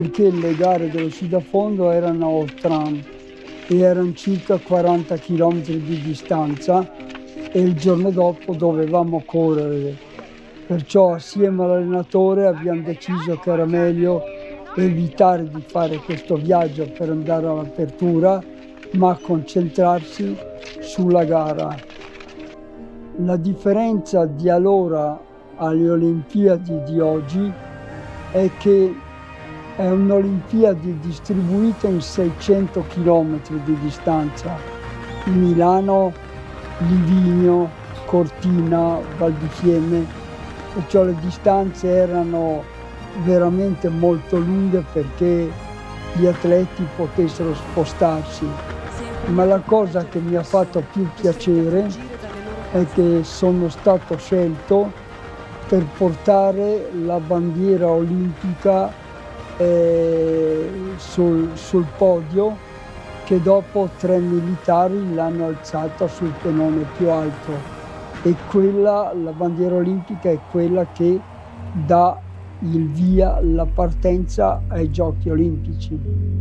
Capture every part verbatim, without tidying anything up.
Perché le gare dello sci da fondo erano a Ottran e erano circa quaranta chilometri di distanza e il giorno dopo dovevamo correre. Perciò assieme all'allenatore abbiamo deciso che era meglio evitare di fare questo viaggio per andare all'apertura, ma concentrarsi sulla gara. La differenza di allora alle Olimpiadi di oggi è che è un'Olimpiadi distribuita in seicento chilometri di distanza. Milano, Livigno, Cortina, Val di Fiemme, perciò le distanze erano veramente molto lunghe perché gli atleti potessero spostarsi. Ma la cosa che mi ha fatto più piacere è che sono stato scelto per portare la bandiera olimpica eh, sul, sul podio, che dopo tre militari l'hanno alzata sul pennone più alto. E quella, la bandiera olimpica è quella che dà il via, la partenza ai Giochi Olimpici.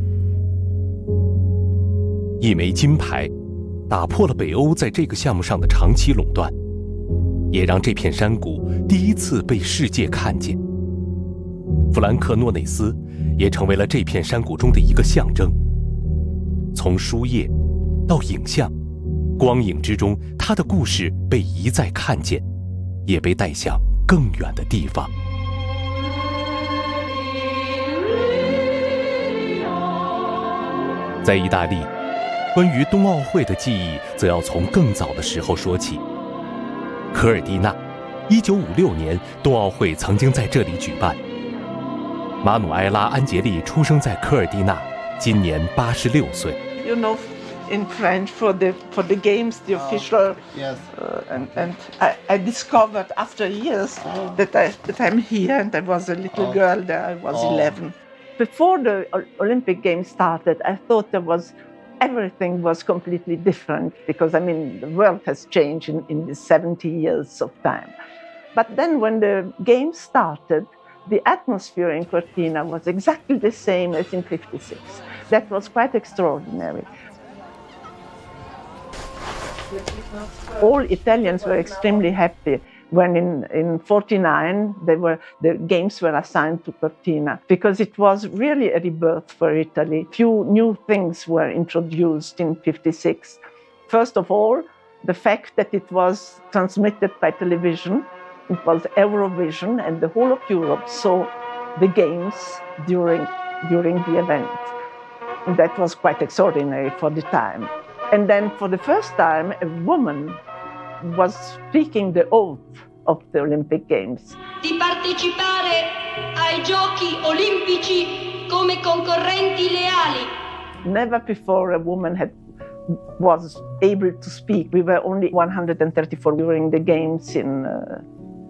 一枚金牌打破了北欧在这个项目上的长期垄断，也让这片山谷第一次被世界看见。弗兰克诺内斯也成为了这片山谷中的一个象征。从书页到影像，光影之中，他的故事被一再看见，也被带向更远的地方。在意大利，关于冬奥会的记忆则要从更早的时候说起。科尔蒂纳，一九五六年冬奥会曾经在这里举办。马努埃拉·安杰利出生在科尔蒂纳，今年八十六岁。 You know, in French for the for the games, the official, yes. uh, and and I, I discovered after years oh. that I that I'm here and I was a little oh. girl there. I was oh. eleven. Before the Olympic Games started, I thought there was everything was completely different because I mean the world has changed in, in the seventy years of time. But then when the games started, the atmosphere in Cortina was exactly the same as in fifty-six. That was quite extraordinary. All Italians were extremely happy when in, in forty-nine they were, the games were assigned to Cortina because it was really a rebirth for Italy. Few new things were introduced in fifty-six. First of all, the fact that it was transmitted by television. It was Eurovision and the whole of Europe saw the games during, during the event. That was quite extraordinary for the time. And then for the first time, a woman was speaking the oath of the Olympic Games. Di partecipare ai Giochi Olimpici come concorrenti leali. Never before a woman had was able to speak. We were only one hundred thirty-four during the games in uh,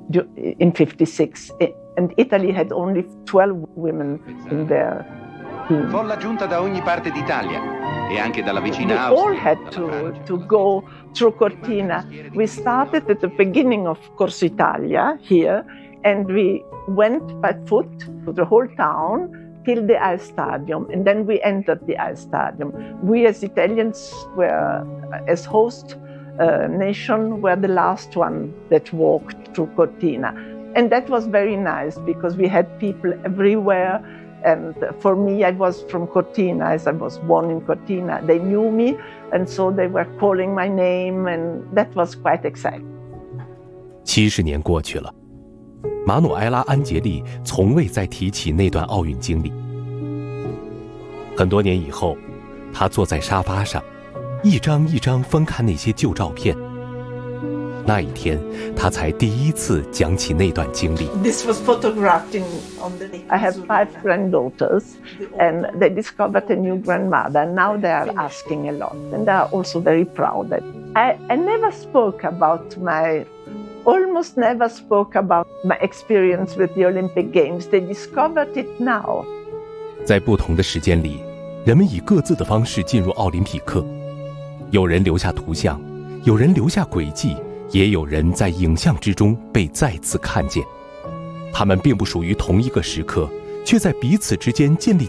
in fifty-six, and Italy had only twelve women in their team. Folla giunta da ogni parte d'Italia e anche dalla vicina We Austria. all had to, to go through Cortina. We started at the beginning of Corso Italia here, and we went by foot to the whole town till the ice stadium, and then we entered the ice stadium. We as Italians were, as host uh, nation, were the last one that walked through Cortina. And that was very nice because we had people everywhere. And for me, I was from Cortina, as I was born in Cortina. They knew me, and so they were calling my name, and that was quite exciting. 七十年过去了，马努埃拉·安杰利从未再提起那段奥运经历。很多年以后，他坐在沙发上，一张一张翻看那些旧照片。那一天，他才第一次讲起那段经历。 This was photographed in on the. I have five granddaughters, and they discovered a new grandmother. Now they are asking a lot, and they are also very proud. That I, I never spoke about my, almost never spoke about my experience with the Olympic Games. They discovered it now. 在不同的时间里，人们以各自的方式进入奥林匹克，有人留下图像，有人留下轨迹。也有人在影像之中被再次看见，他们并不属于同一个时刻， 却在彼此之间建立